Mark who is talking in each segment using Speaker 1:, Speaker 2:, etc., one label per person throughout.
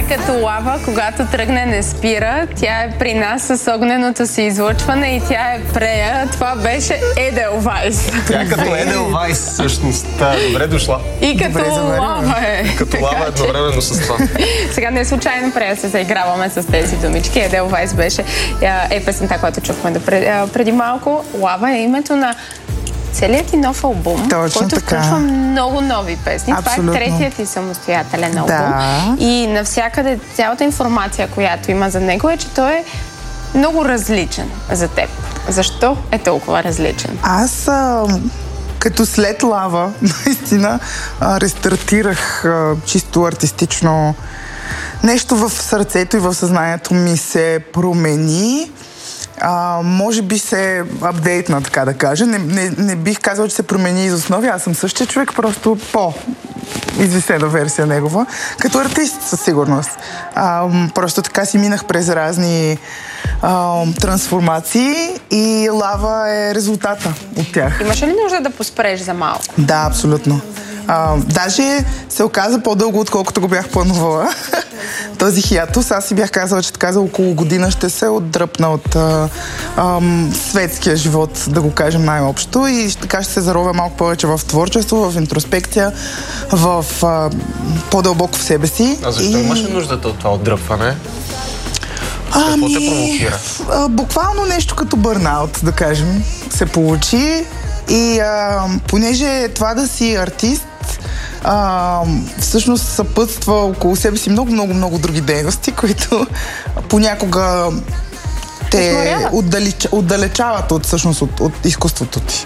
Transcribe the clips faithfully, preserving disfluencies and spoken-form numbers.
Speaker 1: като лава, когато тръгне не спира. Тя е при нас с огненото си излъчване и тя е прея. Това беше Еделвайс.
Speaker 2: Тя е като Еделвайс, всъщност. Добре дошла.
Speaker 1: И като лава е.
Speaker 2: Като лава едновременно с това.
Speaker 1: Сега не случайно прея се заиграваме с тези думички. Еделвайс беше е песента, която чухме преди малко. Лава е името на целият ти нов албум,
Speaker 3: Точно
Speaker 1: който
Speaker 3: така.
Speaker 1: включва много нови песни.
Speaker 3: Абсолютно.
Speaker 1: Това е третият ти самостоятелен албум.
Speaker 3: Да.
Speaker 1: И навсякъде цялата информация, която има за него, е, че той е много различен за теб. Защо е толкова различен?
Speaker 3: Аз а, като след Лава, наистина, а, рестартирах а, чисто артистично. Нещо в сърцето и в съзнанието ми се промени. А, може би се апдейтна, така да кажа. Не, не, не бих казала, че се промени из основи. Аз съм същия човек, просто по извисена версия негова. Като артист, със сигурност. А, просто така си минах през разни а, трансформации и Лава е резултата от тях.
Speaker 1: Имаше ли нужда да поспреш за малко?
Speaker 3: Да, абсолютно. А, даже се оказа по-дълго, отколкото го бях планувала. Този хиатус, аз си бях казала, че така за около година ще се отдръпна от а, а, светския живот, да го кажем най-общо, и така ще се заровя малко повече в творчество, в интроспекция, в а, по-дълбоко в себе си.
Speaker 2: А защо и... имаше нуждата от това отдръпване?
Speaker 3: Ами,
Speaker 2: какво те провокира?
Speaker 3: А, буквално нещо като бърнаут, да кажем, се получи. И а, понеже това да си артист, а, всъщност съпътства около себе си много, много, много други дейности, които понякога те отдалеч, отдалечават от, всъщност, от, от изкуството ти.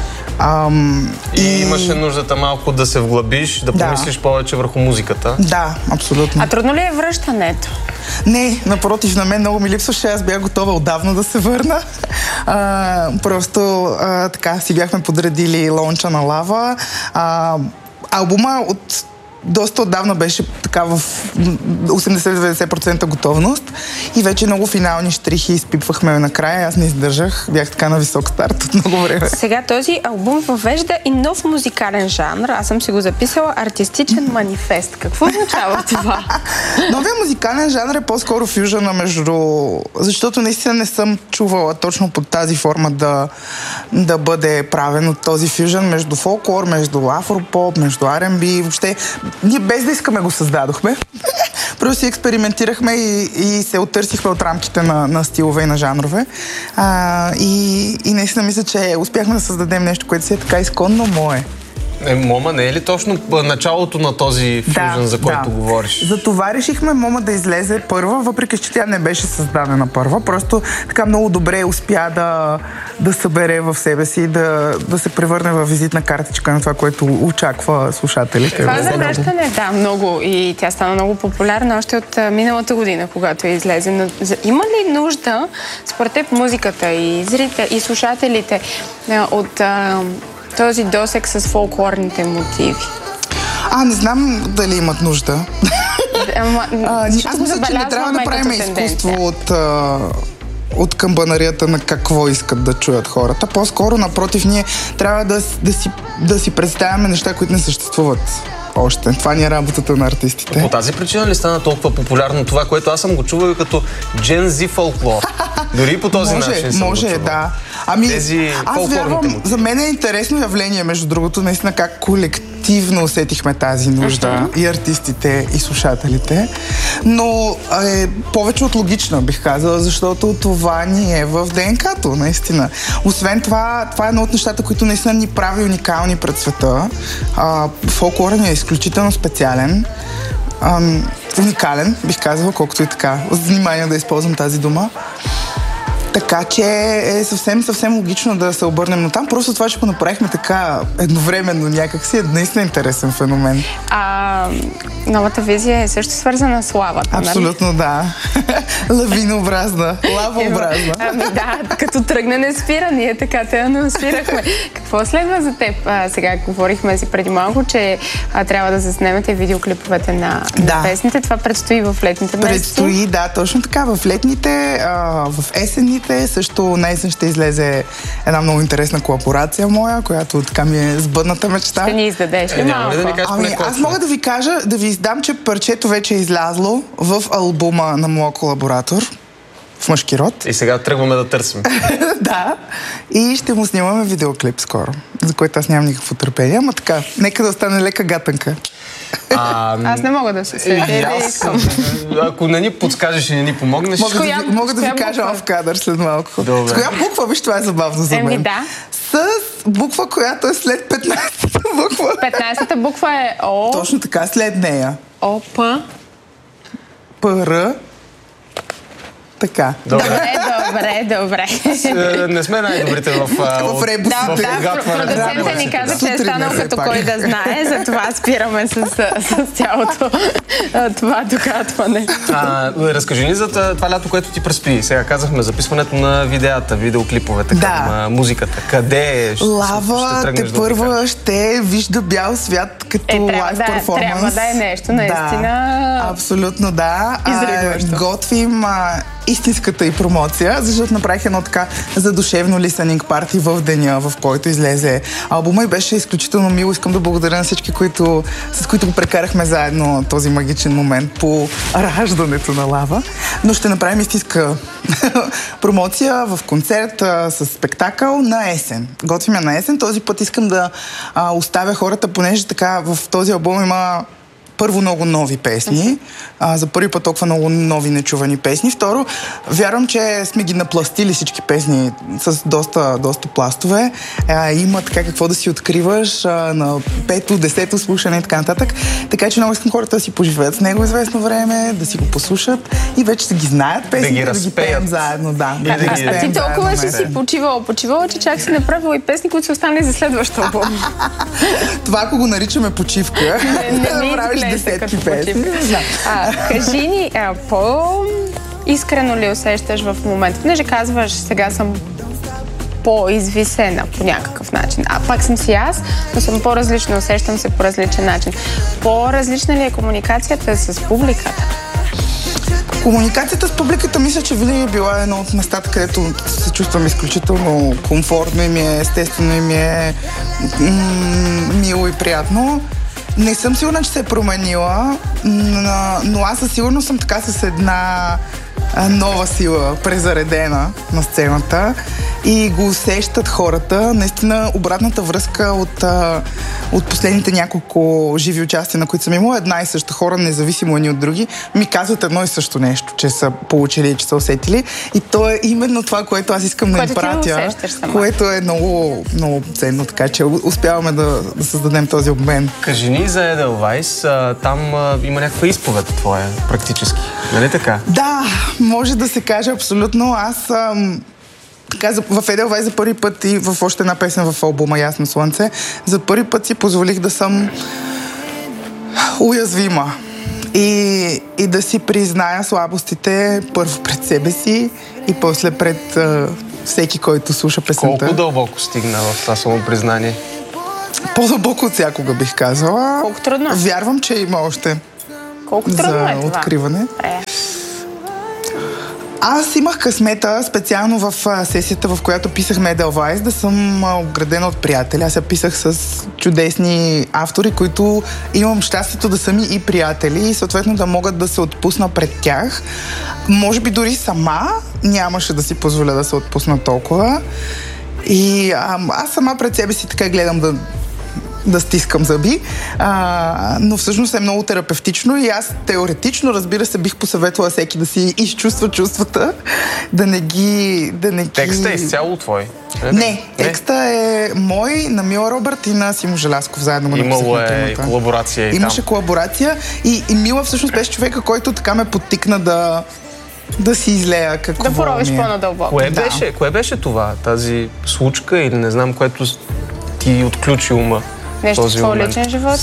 Speaker 3: Ам,
Speaker 2: и... и имаше нуждата малко да се вглъбиш, да, да помислиш повече върху музиката.
Speaker 3: Да, абсолютно.
Speaker 1: А трудно ли е връщането?
Speaker 3: Не, напротив, на мен много ми липсваше. Аз бях готова отдавна да се върна. А, просто а, така си бяхме подредили лонча на Лава. А, албума от доста отдавна беше така в осемдесет до деветдесет процента готовност и вече много финални щрихи изпипвахме накрая. Аз не издържах. Бях така на висок старт от много време.
Speaker 1: Сега този албум въвежда и нов музикален жанр. Аз съм си го записала — артистичен манифест. Какво означава това?
Speaker 3: Новия музикален жанр е по-скоро фюжъна между... Защото наистина не съм чувала точно под тази форма да, да бъде правен от този фюжън между фолклор, между афропоп, между ар енд би. Въобще ние без да искаме го създадохме. Просто си експериментирахме и, и се оттърсихме от рамките на, на стилове и на жанрове. А, и, и наистина мисля, че успяхме да създадем нещо, което си е така изконно мое.
Speaker 2: Е, Мома не е ли точно началото на този фюжън, да, за който да. говориш?
Speaker 3: Затова решихме Мома да излезе първа, въпреки че тя не беше създадена първа. Просто така много добре успя да, да събере в себе си, да, да се превърне в визитна картичка на това, което очаква слушателите.
Speaker 1: Това завръщане, да, много. И тя стана много популярна още от миналата година, когато е излезе. Но има ли нужда, според теб, музиката и зрите, и слушателите от този досек с фолклорните мотиви?
Speaker 3: А, не знам дали имат нужда.
Speaker 1: Ама,
Speaker 3: а, аз мисля, че не трябва да правим изкуство от, а, от камбанарията на какво искат да чуят хората. По-скоро, напротив, ние трябва да, да, си, да си представяме неща, които не съществуват още. Това ни е работата на артистите.
Speaker 2: По тази причина ли стана толкова популярно това, което аз съм го чувал като Gen Z фолклор? Дори по този
Speaker 3: може,
Speaker 2: начин съм
Speaker 3: може,
Speaker 2: го чувал.
Speaker 3: Да. Ами,
Speaker 2: Тези
Speaker 3: аз вярвам, за мен е интересно явление, между другото, наистина как колективно усетихме тази нужда, uh-huh. и артистите, и слушателите. Но е повече от логично, бих казала, защото това ни е в ДНК-то, наистина. Освен това, това е едно от нещата, които наистина ни прави уникални пред света. А, фолклорът ни е изключително специален. А, уникален, бих казала, колкото и така. С внимание да използвам тази дума. Така че е съвсем, съвсем логично да се обърнем на там. Просто това, че го направихме така едновременно някакси, е наистина интересен феномен.
Speaker 1: А новата визия е също свързана с славата,
Speaker 3: абсолютно,
Speaker 1: нали?
Speaker 3: Да. Лавинообразна, лавообразна.
Speaker 1: Ами да, като тръгне не спира, ние така те не спирахме. Какво следва за теб? А, сега говорихме си преди малко, че а, трябва да заснемете видеоклиповете на,
Speaker 3: Да.
Speaker 1: на песните. Това предстои в летните месеци.
Speaker 3: Предстои, да, точно така. В летните, а, в есенните, също на есен ще излезе една много интересна колаборация моя, която така ми е сбъдната мечта.
Speaker 1: Ще ни издадеш ли
Speaker 2: Е, няма
Speaker 1: малко?
Speaker 2: ли да ни кажеш
Speaker 3: Ами,
Speaker 2: поне колко
Speaker 3: аз мога да ви кажа, да ви издам, че парчето вече е излязло в албума на моя колаборатор в мъжки род.
Speaker 2: И сега тръгваме да търсим.
Speaker 3: Да. И ще му снимаме видеоклип скоро, за който аз нямам никакво търпение. Ама така, нека да остане лека гатанка.
Speaker 2: А,
Speaker 1: Аз не мога да се
Speaker 2: и
Speaker 1: следя. Да
Speaker 2: аз,
Speaker 1: искам.
Speaker 2: ако не ни подскажеш и не ни помогнеш,
Speaker 3: Мога,
Speaker 1: коя-
Speaker 3: да, ви, мога
Speaker 1: с
Speaker 3: да ви
Speaker 1: коя
Speaker 3: кажа
Speaker 1: буква?
Speaker 3: в кадър след малко.
Speaker 2: Добре.
Speaker 3: С коя буква? Виж, това е забавно за мен.
Speaker 1: Еми да.
Speaker 3: С буква, която е след петнайсета буква.
Speaker 1: петнайсета буква е О,
Speaker 3: Точно така, след нея.
Speaker 1: О, П.
Speaker 3: Пр. Така.
Speaker 2: Добре.
Speaker 1: Добре, добре, добре.
Speaker 2: Е, не сме най-добрите в, а,
Speaker 3: В
Speaker 2: от-
Speaker 3: ребусите.
Speaker 1: Да,
Speaker 2: в
Speaker 1: да,
Speaker 2: отгатване.
Speaker 1: продуцентът ни каза, че е
Speaker 3: Сутрин
Speaker 1: станал
Speaker 3: все
Speaker 1: като
Speaker 3: пак.
Speaker 1: кой да знае, затова спираме с, с цялото а, това докатване.
Speaker 2: А, разкажи ни за това лято, което ти предстои. Сега казахме записването на видеята, видеоклиповете,
Speaker 3: Да.
Speaker 2: към а, музиката. Къде ще, ще
Speaker 3: Лава
Speaker 2: тръгнеш
Speaker 3: те
Speaker 2: да
Speaker 3: първа
Speaker 2: обикаляш?
Speaker 3: ще вижда бял свят като
Speaker 1: Е, трябва
Speaker 3: лайв
Speaker 1: да е-
Speaker 3: перформанс.
Speaker 1: трябва да е нещо наистина
Speaker 3: Да, абсолютно да. А,
Speaker 1: изригващо.
Speaker 3: готвим а, истинската и промоция, защото направих едно така задушевно лисенинг парти в деня, в който излезе албума и беше изключително мило. Искам да благодаря на всички, които, с които го прекарахме заедно този магичен момент по раждането на Лава. Но ще направим истинска промоция в концерт а, с спектакъл на есен. Готвим я на есен. Този път искам да а, оставя хората, понеже така в този албум има първо много нови песни, а, за първи път толкова много нови нечувани песни. Второ, вярвам, че сме ги напластили всички песни с доста, доста пластове. А, има така какво да си откриваш а, на пето, десето слушане и така нататък. Така че много искам хората да си поживеят с него известно време, да си го послушат и вече да ги знаят песните,
Speaker 2: ги
Speaker 3: да ги,
Speaker 2: разпеят.
Speaker 3: пеем заедно. Да,
Speaker 2: И да ги-
Speaker 1: А, а
Speaker 3: разпеем
Speaker 1: ти толкова
Speaker 3: заедно,
Speaker 1: си
Speaker 3: не.
Speaker 1: си почивала, почивала, че чак си направила и песни, които са останали за следващия албум.
Speaker 3: Това, ако го наричаме почивка,
Speaker 1: Не,
Speaker 3: да
Speaker 1: не
Speaker 3: направиш
Speaker 1: изглежда
Speaker 3: десетки
Speaker 1: като
Speaker 3: песни.
Speaker 1: почивка.
Speaker 3: Не знам.
Speaker 1: А, кажи ни, а, по-искрено ли усещаш в момента? Понеже казваш, сега съм по-извисена по някакъв начин. А пак съм си аз, но съм по-различна, усещам се по различен начин. По-различна ли е комуникацията с публиката?
Speaker 3: Комуникацията с публиката мисля, че винаги е била едно от местата, където се чувствам изключително комфортно и ми е естествено и ми е м- мило и приятно. Не съм сигурна, че се е променила, но, но аз със сигурност съм така с една а, нова сила, презаредена на сцената и го усещат хората. Наистина обратната връзка от, а, от последните няколко живи участия, на които съм имала, една и съща хора, независимо едни от други, ми казват едно и също нещо, че са получили и че са усетили. И то е именно това, което аз искам да им
Speaker 1: Което ти
Speaker 3: пратя,
Speaker 1: усещаш сама.
Speaker 3: което е много, много ценно, така че успяваме да, да създадем този обмен.
Speaker 2: Кажи ни за Edelweiss. а, Там а, има някаква изповед твоя, практически. Нали така?
Speaker 3: Да, може да се каже абсолютно. Аз ам, така, за- в Edelweiss за първи път и в още една песен в албума Ясно слънце, за първи път си позволих да съм уязвима и, и да си призная слабостите първо пред себе си и после пред а, всеки, който слуша песента.
Speaker 2: Колко дълбоко стигна в това самопризнание?
Speaker 3: По-дълбоко от всякога бих казала.
Speaker 1: Колко трудно?
Speaker 3: Вярвам, че има още
Speaker 1: Колко
Speaker 3: за
Speaker 1: трудно е това?
Speaker 3: откриване.
Speaker 1: Е.
Speaker 3: Аз имах късмета, специално в а, сесията, в която писахме Edelweiss, да съм а, оградена от приятели. Аз я писах с чудесни автори, които имам щастието да са ми и приятели и съответно да могат да се отпусна пред тях. Може би дори сама нямаше да си позволя да се отпусна толкова. И а, аз сама пред себе си така гледам да да стискам зъби, а, но всъщност е много терапевтично и аз теоретично, разбира се, бих посъветвала всеки да си изчувства чувствата, да не ги... Да не
Speaker 2: Текстът е
Speaker 3: ги...
Speaker 2: изцяло твой.
Speaker 3: Не, текста е мой, на Мила Робърт и на Симо Желязков. Заедно го
Speaker 2: Имало
Speaker 3: написахме
Speaker 2: е
Speaker 3: темата.
Speaker 2: колаборация и
Speaker 3: Имаше
Speaker 2: там.
Speaker 3: колаборация и, и Мила всъщност беше човека, който така ме подтикна да, да си излея какво
Speaker 1: Да поровиш
Speaker 3: ми е.
Speaker 1: по-надълбоко.
Speaker 2: Кое,
Speaker 3: Да.
Speaker 2: беше, кое беше това? Тази случка или не знам, което с- ти отключи ума? в
Speaker 1: Нещо в
Speaker 2: този
Speaker 1: твоя
Speaker 2: момент?
Speaker 1: личен живот?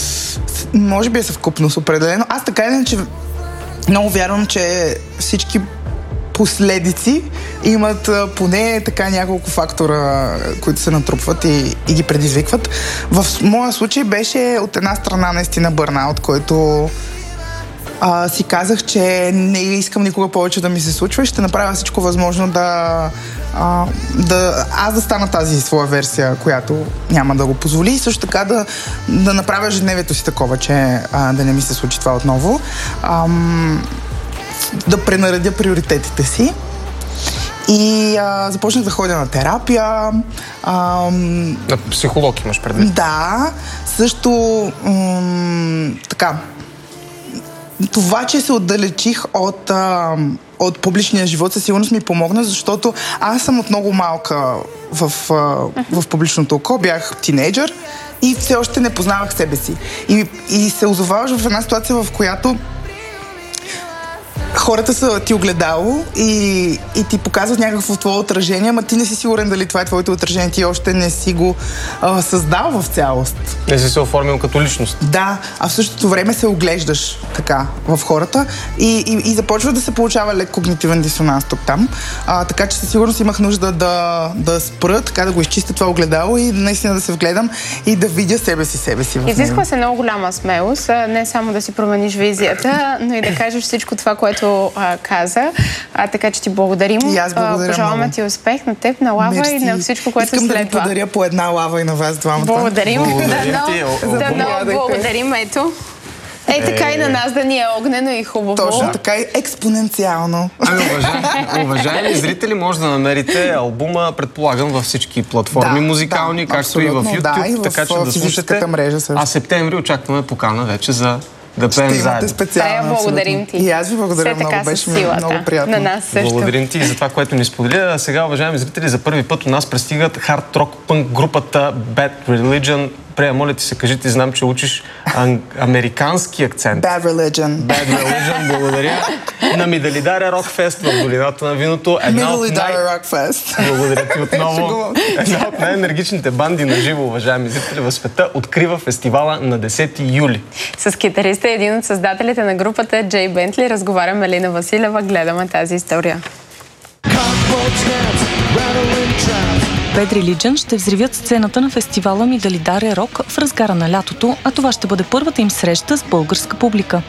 Speaker 3: Може би е съвкупност определено. Аз така иначе много вярвам, че всички последици, имат а, поне така няколко фактора, които се натрупват и, и ги предизвикват. В моя случай беше от една страна наистина бърнаут, който а, си казах, че не искам никога повече да ми се случва и ще направя всичко възможно да, а, да аз да стана тази своя версия, която няма да го позволи и също така да, да направя ежедневието си такова, че а, да не ми се случи това отново. Ам, да пренаредя приоритетите си. И а, започнах да ходя на терапия. Ам...
Speaker 2: На психолог имаш предвид?
Speaker 3: Да. Също м- така. Това, че се отдалечих от, а, от публичния живот, със сигурност ми помогна, защото аз съм от много малка в, а, в публичното око. Бях тинейджър и все още не познавах себе си. И, и се озоваваш в една ситуация, в която хората са ти огледало и, и ти показват някакво твое отражение, ама ти не си сигурен дали това е твоето отражение, ти още не си го а, създал в цялост.
Speaker 2: Не си се оформил като личност.
Speaker 3: Да, а в същото време се оглеждаш така в хората и, и, и започва да се получава лек когнитивен дисонанс тук там. А, така че със сигурност имах нужда да, да спра, така да го изчистя това огледало и наистина да се вгледам и да видя себе си, себе си в него.
Speaker 1: Изисква се много голяма смелост, не само да си промениш визията, но и да кажеш всичко това, което а, каза. А, така че ти благодарим.
Speaker 3: И аз благодаря.
Speaker 1: Пожелаваме
Speaker 3: много.
Speaker 1: ти успех на теб, на лава
Speaker 3: Мерси.
Speaker 1: И на всичко, което
Speaker 3: Искам
Speaker 1: следва.
Speaker 3: Искам да ви подаря по една лава и на вас двамата.
Speaker 1: Благодарим.
Speaker 2: Благодарим
Speaker 1: да,
Speaker 2: ти.
Speaker 1: но, да, много благодарим. Ето. Е, така и на нас да ни е огнено и хубаво.
Speaker 3: Точно така и експоненциално.
Speaker 2: Ами, уважаеми, уважаеми зрители, може да намерите албума, предполагам, във всички платформи
Speaker 3: да,
Speaker 2: музикални,
Speaker 3: да,
Speaker 2: както и в YouTube,
Speaker 3: да, и в,
Speaker 2: така че да слушате.
Speaker 3: Мрежа също.
Speaker 2: А септември очакваме покана вече за да пеем заедно.
Speaker 3: Специално.
Speaker 1: Да, благодарим ти.
Speaker 3: И аз ви благодаря
Speaker 1: все
Speaker 3: много, беше ми много приятно.
Speaker 1: На нас също.
Speaker 2: Благодарим ти за това, което ни сподели. А сега, уважаеми зрители, за първи път у нас пристигат хард рок пънк групата Bad Religion. Прея, моля ти се, кажи, ти знам, че учиш ан- американски акцент.
Speaker 3: Bad Religion.
Speaker 2: Bad Religion, благодаря. На Мидалидаре Рокфест в долината на виното.
Speaker 3: Мидалидаре най... Рокфест.
Speaker 2: Благодаря ти отново. Една от най-енергичните банди на живо, уважаеми зрители, в света открива фестивала на десети юли.
Speaker 1: С китариста и един от създателите на групата Джей Бентли разговаряме Елина Василева. Гледаме тази история.
Speaker 4: Bad Religion ще взривят сцената на фестивала Мидалидаре Рок в разгара на лятото, а това ще бъде първата им среща с българска публика.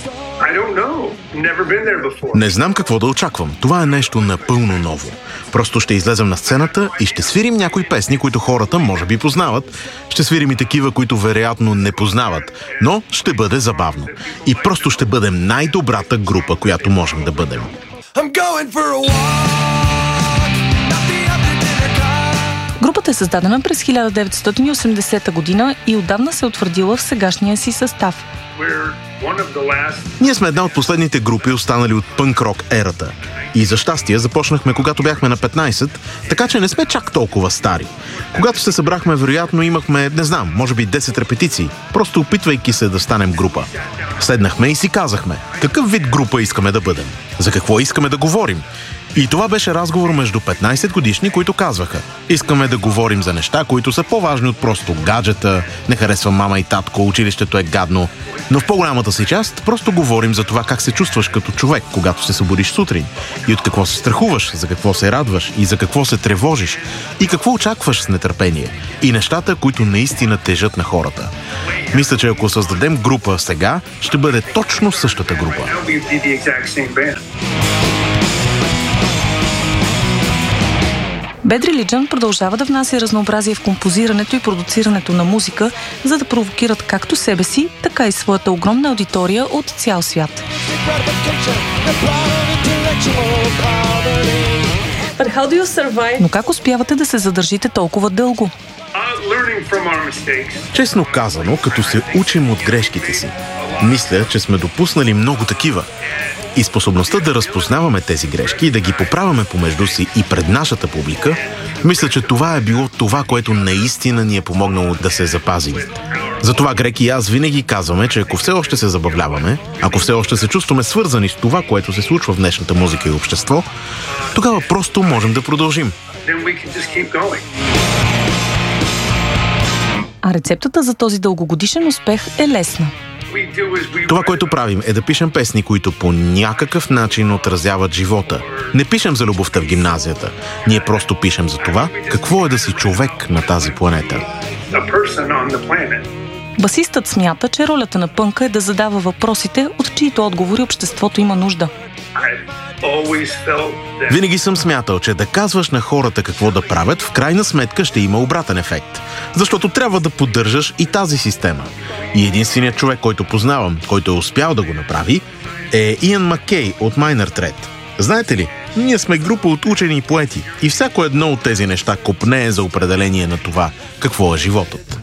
Speaker 5: Не знам какво да очаквам. Това е нещо напълно ново. Просто ще излезем на сцената и ще свирим някои песни, които хората може би познават. Ще свирим и такива, които вероятно не познават. Но ще бъде забавно. И просто ще бъдем най-добрата група, която можем да бъдем.
Speaker 4: Групата е създадена през хиляда деветстотин и осемдесета година и отдавна се е утвърдила в сегашния си състав.
Speaker 5: Ние сме една от последните групи, останали от пънк-рок ерата. И за щастие започнахме, когато бяхме на петнайсет, така че не сме чак толкова стари. Когато се събрахме, вероятно имахме, не знам, може би десет репетиции, просто опитвайки се да станем група. Седнахме и си казахме, какъв вид група искаме да бъдем, за какво искаме да говорим. И това беше разговор между петнайсет годишни, които казваха: искаме да говорим за неща, които са по-важни от просто гаджета, не харесва мама и татко, училището е гадно. Но в по-голямата си част просто говорим за това как се чувстваш като човек, когато се събудиш сутрин. И от какво се страхуваш, за какво се радваш и за какво се тревожиш. И какво очакваш с нетърпение. И нещата, които наистина тежат на хората. Мисля, че ако създадем група сега, ще бъде точно същата група.
Speaker 4: Bad Religion продължава да внася разнообразие в композирането и продуцирането на музика, за да провокират както себе си, така и своята огромна аудитория от цял свят. Но как успявате да се задържите толкова дълго?
Speaker 5: Честно казано, като се учим от грешките си. Мисля, че сме допуснали много такива. И способността да разпознаваме тези грешки и да ги поправяме помежду си и пред нашата публика, мисля, че това е било това, което наистина ни е помогнало да се запазим. Затова Грег и аз винаги казваме, че ако все още се забавляваме, ако все още се чувстваме свързани с това, което се случва в днешната музика и общество, тогава просто можем да продължим.
Speaker 4: А рецептата за този дългогодишен успех е лесна.
Speaker 5: Това, което правим, е да пишем песни, които по някакъв начин отразяват живота. Не пишем за любовта в гимназията. Ние просто пишем за това, какво е да си човек на тази планета.
Speaker 4: Басистът смята, че ролята на пънка е да задава въпросите, от чието отговори обществото има нужда.
Speaker 5: Винаги съм смятал, че да казваш на хората какво да правят, в крайна сметка ще има обратен ефект. Защото трябва да поддържаш и тази система. И единственият човек, който познавам, който е успял да го направи, е Иан Маккей от Minor Threat. Знаете ли, ние сме група от учени и поети и всяко едно от тези неща копнее за определение на това, какво е животът.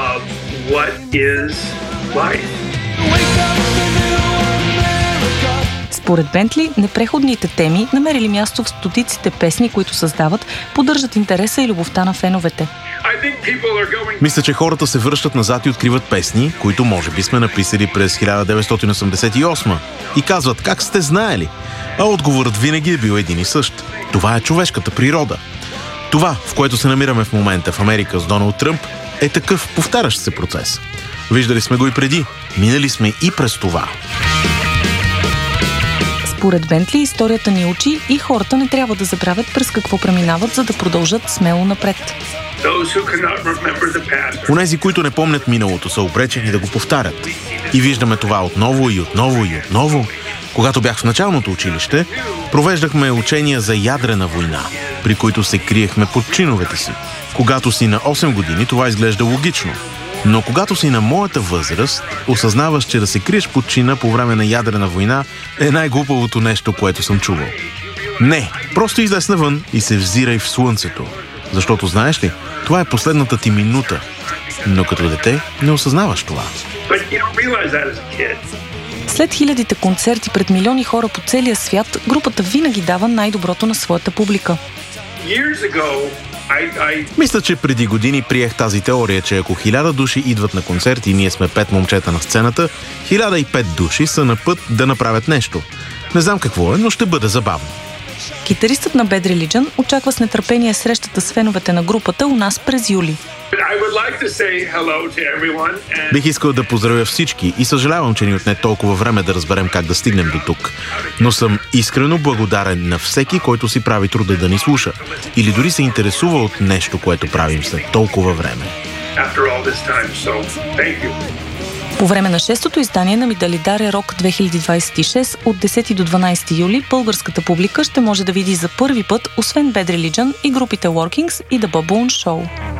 Speaker 4: Според Бентли, непреходните теми, намерили място в стотиците песни, които създават, поддържат интереса и любовта на феновете.
Speaker 5: Мисля, че хората се връщат назад и откриват песни, които може би сме написали през хиляда деветстотин осемдесет и осма и казват как сте знаели. А отговорът винаги е бил един и същ. Това е човешката природа. Това, в което се намираме в момента в Америка с Доналд Тръмп, е такъв повтарящ се процес. Виждали сме го и преди, минали сме и през това.
Speaker 4: Според Бентли, историята ни учи и хората не трябва да забравят през какво преминават, за да продължат смело напред.
Speaker 5: Онези, които не помнят миналото, са обречени да го повтарят. И виждаме това отново и отново и отново. Когато бях в началното училище, провеждахме учения за ядрена война, при които се криехме под чиновете си. Когато си на осем години, това изглежда логично. Но когато си на моята възраст, осъзнаваш, че да се криеш под чина по време на ядрена война е най-глупавото нещо, което съм чувал. Не, просто излез навън и се взирай в слънцето. Защото, знаеш ли, това е последната ти минута. Но като дете не осъзнаваш това.
Speaker 4: След хилядите концерти пред милиони хора по целия свят, групата винаги дава най-доброто на своята публика.
Speaker 5: Мисля, че преди години приех тази теория, че ако хиляда души идват на концерти и ние сме пет момчета на сцената, хиляда и пет души са на път да направят нещо. Не знам какво е, но ще бъде забавно.
Speaker 4: Китаристът на Bad Religion очаква с нетърпение срещата с феновете на групата у нас през юли.
Speaker 5: Бих искал да поздравя всички и съжалявам, че ни отне толкова време да разберем как да стигнем до тук. Но съм искрено благодарен на всеки, който си прави труда да ни слуша или дори се интересува от нещо, което правим след толкова време.
Speaker 4: По време на шестото издание на Мидалидаре Рок две хиляди двадесет и шест от десети до дванадесети юли българската публика ще може да види за първи път, освен Bad Religion, и групите Workings и The Baboon Show.